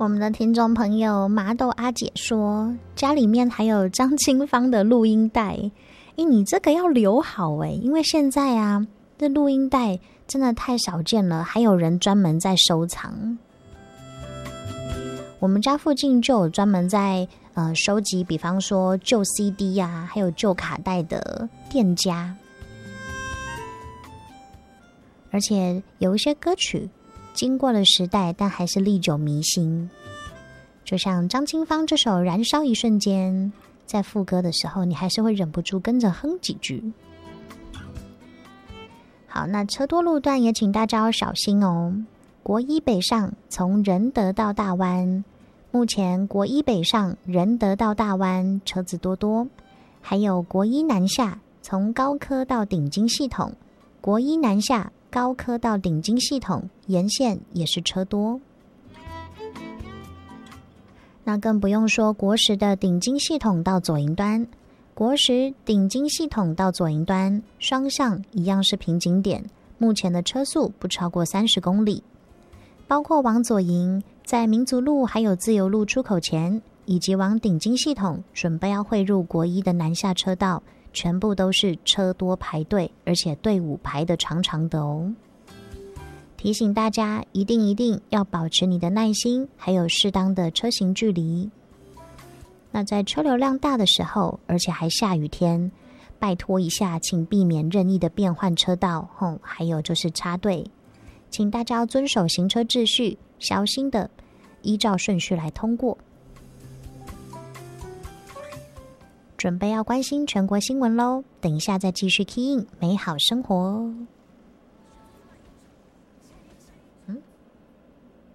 我们的听众朋友麻豆阿姐说，家里面还有张清芳的录音带，你这个要留好因为现在啊，这录音带真的太少见了，还有人专门在收藏。我们家附近就有专门在收集，比方说旧 CD 啊，还有旧卡带的店家，而且有一些歌曲经过了时代，但还是历久弥新。就像张清芳这首《燃烧一瞬间》，在副歌的时候，你还是会忍不住跟着哼几句。好，那车多路段也请大家要小心哦。国一北上从仁德到大湾，目前国一北上仁德到大湾车子多多，还有国一南下从高科到顶金系统，国一南下高科到顶金系统沿线也是车多。那更不用说国十的顶金系统到左营端，国十顶金系统到左营端双向一样是瓶颈点，目前的车速不超过30公里。包括往左营在民族路还有自由路出口前，以及往顶金系统准备要汇入国一的南下车道，全部都是车多排队，而且队伍排得长长的哦。提醒大家一定要保持你的耐心，还有适当的车行距离。那在车流量大的时候，而且还下雨天，拜托一下请避免任意的变换车道，还有就是插队，请大家要遵守行车秩序，小心的依照顺序来通过。准备要关心全国新闻咯，等一下再继续 key in 美好生活。